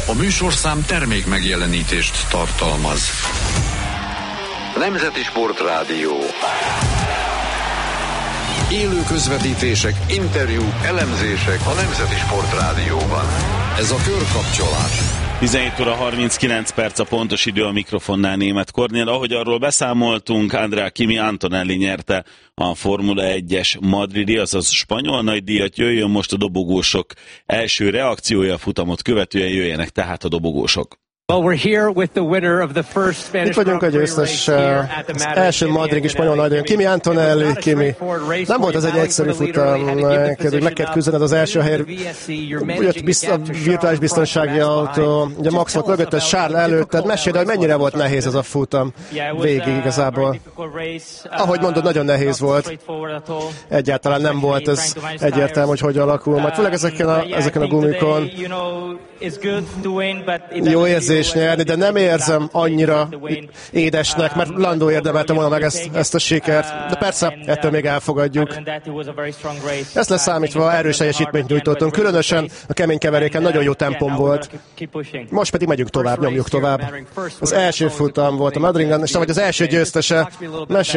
A műsorszám termék megjelenítést tartalmaz. Nemzeti Sportrádió. Élő közvetítések, interjúk, elemzések a Nemzeti Sportrádióban. Ez a Körkapcsolás. 17 óra 39 perc a pontos idő, a mikrofonnál Németh Kornél. Ahogy arról beszámoltunk, Andrea Kimi Antonelli nyerte a Formula 1-es madridi, azaz spanyol nagydíjat. Jöjjön most a dobogósok első reakciója, a futamot követően jöjjenek tehát a dobogósok. Itt vagyunk a győztes, az első madridi spanyol nagydíjon. Kimi Antonelli, Kimi. Nem volt ez egy egyszerű futam, meg kellett küzdened az első helyért. Jött a virtuális biztonsági autó, ugye Max volt mögötted, Charles előtted. Mesélj, hogy mennyire volt nehéz ez a futam végig igazából. Ahogy mondod, nagyon nehéz volt. Egyáltalán nem volt ez egyértelmű, hogy alakul. Majd főleg ezeken a gumikon jó érzés nyerni, de nem érzem annyira édesnek, mert Lando érdemelte volna meg ezt a sikert. De persze, ettől még elfogadjuk. Ezt leszámítva erős teljesítményt nyújtottunk, különösen a kemény keveréken nagyon jó tempom volt. Most pedig megyünk tovább, nyomjuk tovább. Az első futam volt a Madridben, és vagy az első győztese.